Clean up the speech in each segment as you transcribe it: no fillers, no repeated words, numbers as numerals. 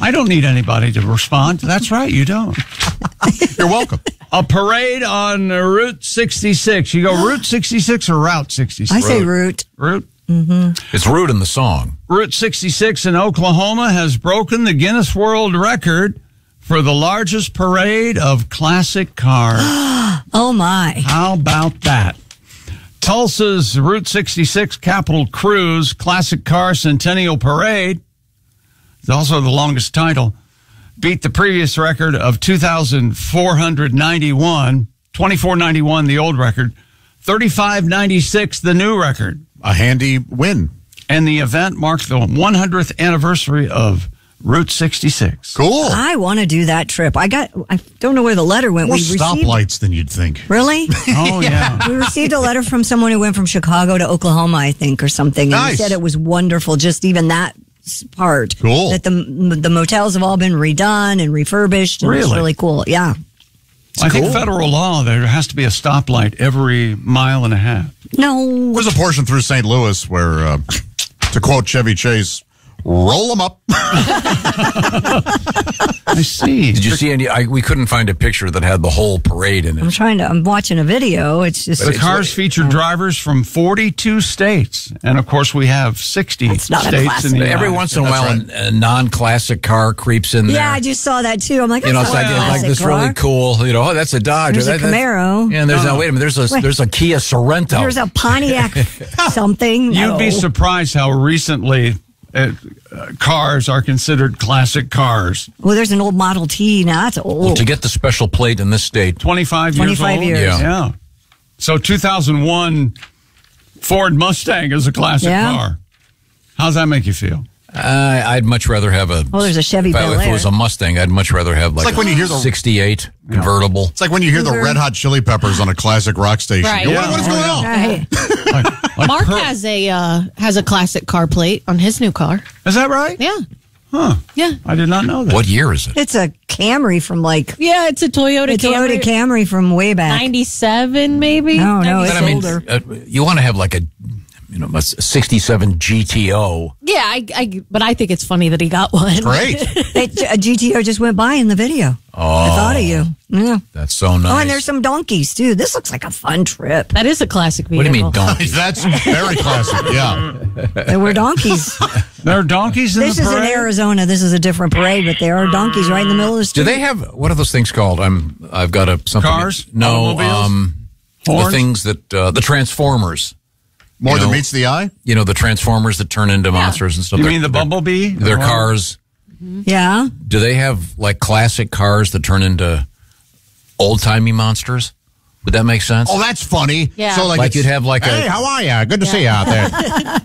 I don't need anybody to respond. That's right, you don't. You're welcome. A parade on Route 66. You go Route 66 or Route 66? I say Route. Route? It's Route in the song. Route 66 in Oklahoma has broken the Guinness World Record for the largest parade of classic cars. Oh, my. How about that? Tulsa's Route 66 Capitol Cruise Classic Car Centennial Parade, it's also the longest title, beat the previous record of 2,491, 2491, the old record, 3596, the new record. A handy win. And the event marked the 100th anniversary of Route 66. Cool. I want to do that trip. I don't know where the letter went. More We received stoplights than you'd think. Really? Oh, yeah. We received a letter from someone who went from Chicago to Oklahoma, I think, or something. And Nice. he said it was wonderful, just even that part. Cool. That the motels have all been redone and refurbished. And It's Really? really cool. Yeah. I think federal law, there has to be a stoplight every mile and a half. No. There's a portion through St. Louis where, to quote Chevy Chase, roll them up. I see. Did you see any? We couldn't find a picture that had the whole parade in it. I'm watching a video. It's just. The cars feature drivers from 42 states. And, of course, we have 60 That's not a states classic. in the Every United once in a That's while, right. a non-classic car creeps in there. Yeah, I just saw that too. I'm like, You know, that's it's not a like classic this car. really cool. You know, that's a Dodge. There's a That's- Camaro. Yeah, and there's wait a minute. There's a Kia Sorento. There's a Pontiac something. You'd be No. surprised how recently cars are considered classic cars. Well, there's an old Model T now. That's old. Well, to get the special plate in this state. 25 25 years old? years. Yeah. So 2001 Ford Mustang is a classic Yeah. car. How's that make you feel? I'd much rather have a. Oh, there's a Chevy Bel If it Air. was a Mustang, I'd much rather have like when you hear the- 68 convertible. It's like when you hear the Red Hot Chili Peppers on a classic rock station. Right. You go, Yeah. what is going on? Right. Like Mark Kurt- has a classic car plate on his new car. Is that right? Yeah. Huh. Yeah. I did not know that. What year is it? It's a Camry from like Yeah, it's a Toyota Toyota Camry from way back. 97 maybe. No, it's But I mean, older. you want to have like a 67 GTO. Yeah, but I think it's funny that he got one. Great. A GTO just went by in the video. I thought of you. Yeah. That's so nice. Oh, and there's some donkeys too. This looks like a fun trip. That is a classic vehicle. What do you mean, donkey? That's very classic. Yeah. There were donkeys. There are donkeys in This the is in parade? Arizona. This is a different parade, but there are donkeys right in the middle of the street. Do they have, what are those things called? I've got something. Cars? No, Automobiles? the Horns? things that, the Transformers. More You than know, meets the eye? You know, the Transformers that turn into monsters and stuff. You mean the Bumblebee? Their cars. Yeah. Do they have like classic cars that turn into old-timey monsters? Would that make sense? Oh, that's funny. Yeah. So Like it's- you'd have like hey, a... how are you? Good to see you out there.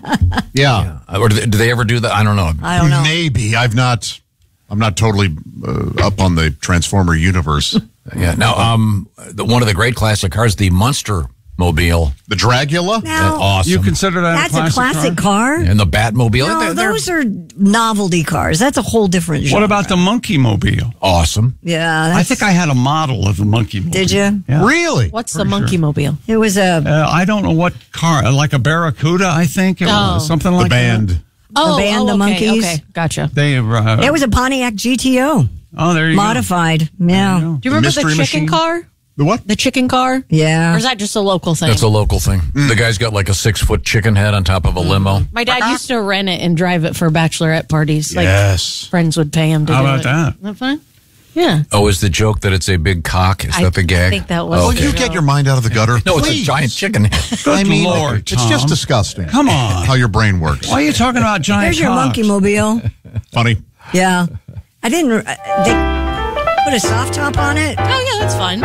Yeah. Or do they ever do that? I don't know. I don't know. Maybe. I'm not totally up on the Transformer universe. Yeah. Now, one of the great classic cars, the Munster Mobile. The Dragula? Now, Awesome. You consider that that's a classic car? And the Batmobile. No, They're those are novelty cars. That's a whole different genre. What about the Monkey Mobile? awesome. Yeah. I think I had a model of the Monkey Mobile. Did you? Yeah. Really? What's the monkey mobile? It was a I don't know what car, like a Barracuda, I think. It was something The like band. that. band, the okay, Monkeys. Okay, gotcha. They, it was a Pontiac GTO. oh, there you Modified. go. Yeah. Do you remember the Mystery chicken Machine? car? The what? The chicken car? Yeah. Or is that just a local thing? That's a local thing. The guy's got like a 6-foot chicken head on top of a limo. My dad used to rent it and drive it for bachelorette parties. Like Yes. friends would pay him to How do about it. that? Isn't that fun? Yeah. Oh, is the joke that it's a big cock? Is that the gag? I think that was. Will the you joke. get your mind out of the gutter? No, it's a Please. giant chicken head. Good Lord, it's just Tom. disgusting. Come on. How your brain works. Why are you talking about giant There's your cocks? Monkey Mobile. Funny. Yeah. I didn't. They put a soft top on it. Oh, yeah, that's fun.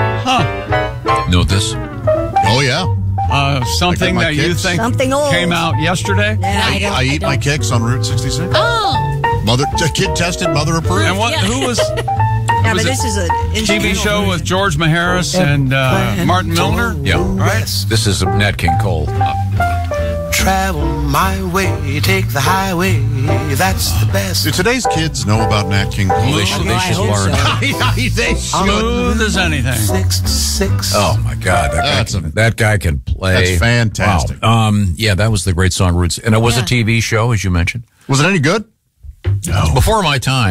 Know this? Oh, yeah. Something my that you kicks. think Something old. came out yesterday? Yeah. I eat my kicks on Route 66. Oh, Kid tested, mother approved. And what? Who was Yeah, was but it this is a TV show with George Maharis and Martin Milner? Yeah. Right? This is Nat King Cole. Travel my way, take the highway, that's the best. Do today's kids know about Nat King Cole? They should I hope learn. so. They Smooth as anything. 66. Oh my God, that guy can play. That's fantastic. Wow. Yeah, that was the great song Roots, and it was a TV show, as you mentioned. Was it any good? Before my time.